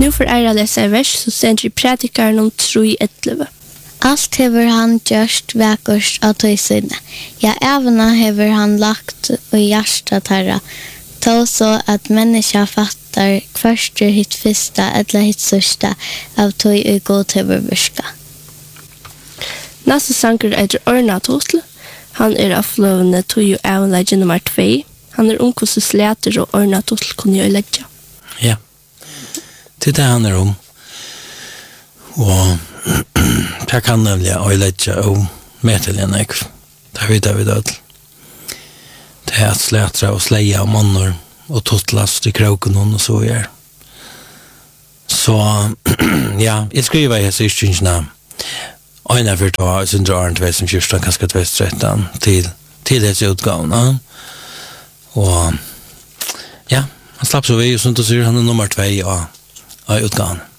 Nu får ära läsa vers så sender predikaren om 3:11. Allt hever han gjørst vekkurs av tøysene. Ja, evna hever han lagt og hjertet herra. Ta så at menneska fattar hverst hitt fyrsta eller hitt sørsta av tøy og god hever virka. Næste sanger er Ørna Totel. Han av fløvende tøy og avlegge nummer 2. Han ungkosset slæter og Ørna Totel kunne jo legge. Ja, det han om. Og det kan nemlig øyelegge og medtelen ekv. Det vet vi det. Det at slætra og sleia og mannor og totlast i kroken og så gjør. Så, ja, jeg skriver i syskynsna øyne for å ha Sindre Arne 2014, kanskje 2013, til dets utgavene. Og, ja, han slapp så vi, og sånt og sier han nummer 2 av utgavene.